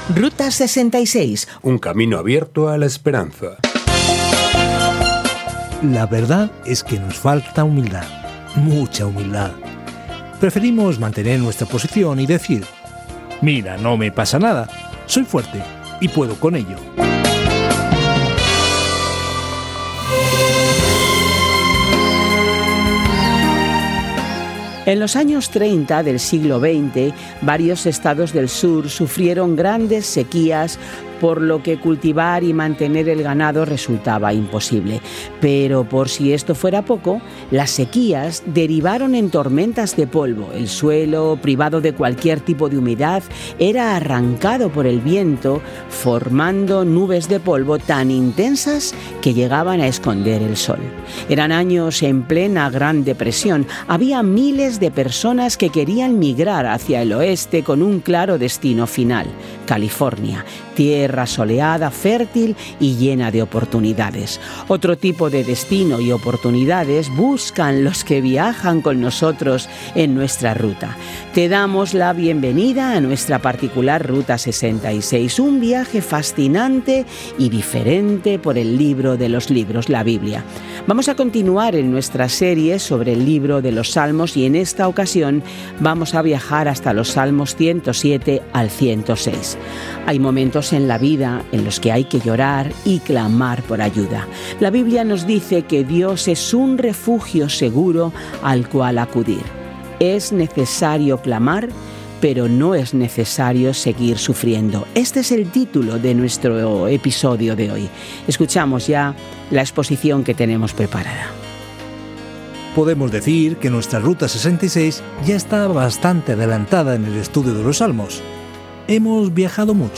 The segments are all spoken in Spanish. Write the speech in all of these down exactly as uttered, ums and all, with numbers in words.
Ruta sesenta y seis. Un camino abierto a la esperanza. La verdad es que nos falta humildad, mucha humildad. Preferimos mantener nuestra posición y decir: mira, no me pasa nada, soy fuerte y puedo con ello. En los años treinta del siglo veinte, varios estados del sur sufrieron grandes sequías, por lo que cultivar y mantener el ganado resultaba imposible. Pero por si esto fuera poco, las sequías derivaron en tormentas de polvo. El suelo, privado de cualquier tipo de humedad, era arrancado por el viento, formando nubes de polvo tan intensas que llegaban a esconder el sol. Eran años en plena Gran Depresión. Había miles de personas que querían migrar hacia el oeste con un claro destino final: California, tierra soleada, fértil y llena de oportunidades. Otro tipo de destino y oportunidades buscan los que viajan con nosotros en nuestra ruta. Te damos la bienvenida a nuestra particular Ruta sesenta y seis, un viaje fascinante y diferente por el libro de los libros, la Biblia. Vamos a continuar en nuestra serie sobre el libro de los Salmos y en esta ocasión vamos a viajar hasta los Salmos ciento siete al ciento seis. Hay momentos en la vida en los que hay que llorar y clamar por ayuda. La Biblia nos dice que Dios es un refugio seguro al cual acudir. Es necesario clamar, pero no es necesario seguir sufriendo. Este es el título de nuestro episodio de hoy. Escuchamos ya la exposición que tenemos preparada. Podemos decir que nuestra Ruta sesenta y seis ya está bastante adelantada en el estudio de los Salmos. Hemos viajado mucho.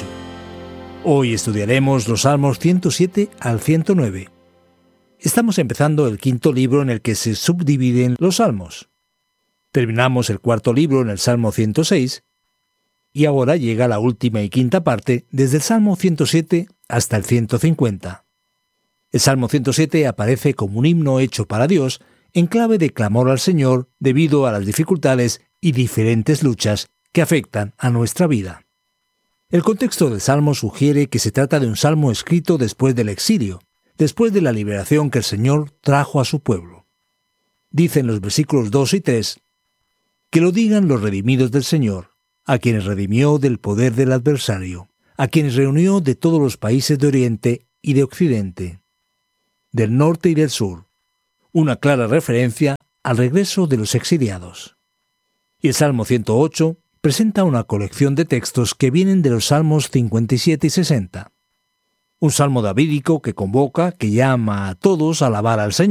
Hoy estudiaremos los Salmos ciento siete al ciento nueve. Estamos empezando el quinto libro en el que se subdividen los Salmos. Terminamos el cuarto libro en el Salmo ciento seis y ahora llega la última y quinta parte desde el Salmo ciento siete hasta el ciento cincuenta. El Salmo ciento siete aparece como un himno hecho para Dios en clave de clamor al Señor debido a las dificultades y diferentes luchas que afectan a nuestra vida. El contexto del Salmo sugiere que se trata de un salmo escrito después del exilio, después de la liberación que el Señor trajo a su pueblo. Dicen los versículos dos y tres, que lo digan los redimidos del Señor, a quienes redimió del poder del adversario, a quienes reunió de todos los países de Oriente y de Occidente, del norte y del sur, una clara referencia al regreso de los exiliados. Y el Salmo ciento ocho presenta una colección de textos que vienen de los Salmos cincuenta y siete y sesenta. Un salmo davídico que convoca, que llama a todos a alabar al Señor.